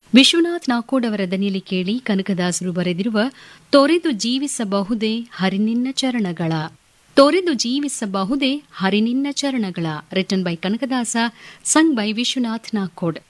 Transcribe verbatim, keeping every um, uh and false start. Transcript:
ವಿಶ್ವನಾಥ್ ನಾಕೋಡ್ ಅವರ ದನಿಯಲ್ಲಿ ಕೇಳಿ ಕನಕದಾಸರು ಬರೆದಿರುವ ತೊರೆದು ಜೀವಿಸಬಹುದೇ ಹರಿನಿನ್ನ ಚರಣಗಳ ತೊರೆದು ಜೀವಿಸಬಹುದೇ ಹರಿನಿನ್ನ ಚರಣಗಳ written by Kanakadasa sung by Vishwanath Nakod.